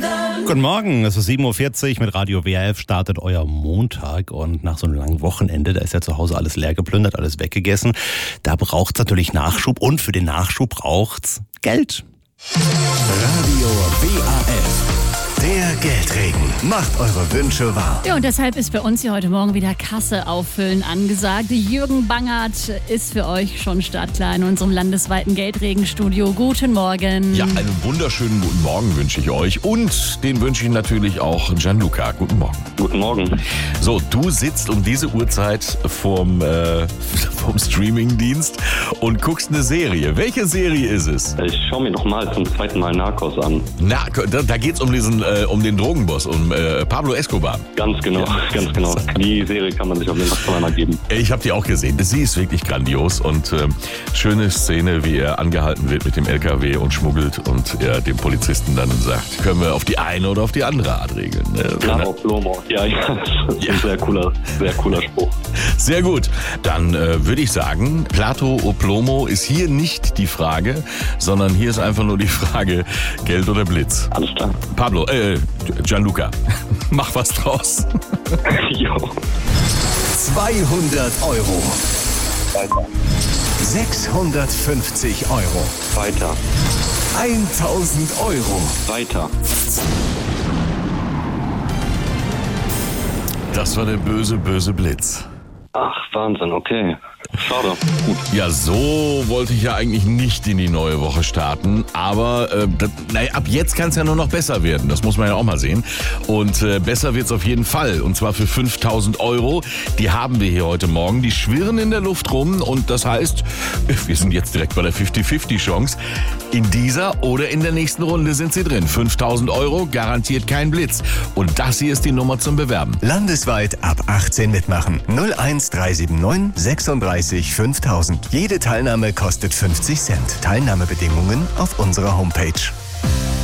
Guten Morgen, es ist 7.40 Uhr, mit Radio WRF startet euer Montag und nach so einem langen Wochenende, da ist ja zu Hause alles leer geplündert, alles weggegessen. Da braucht es natürlich Nachschub und für den Nachschub braucht's Geld. Radio WRF, der Geldregen. Macht eure Wünsche wahr. Ja, und deshalb ist bei uns hier heute Morgen wieder Kasse auffüllen angesagt. Jürgen Bangert ist für euch schon startklar in unserem landesweiten Geldregenstudio. Guten Morgen. Ja, einen wunderschönen guten Morgen wünsche ich euch und den wünsche ich natürlich auch Gianluca. Guten Morgen. Guten Morgen. So, du sitzt um diese Uhrzeit vom Streamingdienst und guckst eine Serie. Welche Serie ist es? Ich schaue mir noch mal zum zweiten Mal Narcos an. Na, da geht's um den Drogenboss, um Pablo Escobar. Ganz genau, ganz genau. Die Serie kann man sich auf jeden Fall zweimal geben. Ich habe die auch gesehen. Sie ist wirklich grandios und schöne Szene, wie er angehalten wird mit dem LKW und schmuggelt und er dem Polizisten dann sagt, können wir auf die eine oder auf die andere Art regeln. Plano Plomo. Ja, das ist ein sehr cooler Spruch. Sehr gut. Dann würde ich sagen, Plato o Plomo ist hier nicht die Frage, sondern hier ist einfach nur die Frage, Geld oder Blitz. Alles klar. Pablo, Gianluca, mach was draus. Jo. 200 Euro. Weiter. 650 Euro. Weiter. 1000 Euro. Weiter. Das war der böse, böse Blitz. Ach, Wahnsinn, okay. Schade. Gut. Ja, so wollte ich ja eigentlich nicht in die neue Woche starten, aber ab jetzt kann es ja nur noch besser werden, das muss man ja auch mal sehen. Und besser wird es auf jeden Fall, und zwar für 5.000 Euro. Die haben wir hier heute Morgen, die schwirren in der Luft rum und das heißt, wir sind jetzt direkt bei der 50-50-Chance. In dieser oder in der nächsten Runde sind sie drin. 5.000 Euro, garantiert kein Blitz. Und das hier ist die Nummer zum Bewerben. Landesweit ab 18 mitmachen. 01379 36 5000. Jede Teilnahme kostet 50 Cent. Teilnahmebedingungen auf unserer Homepage.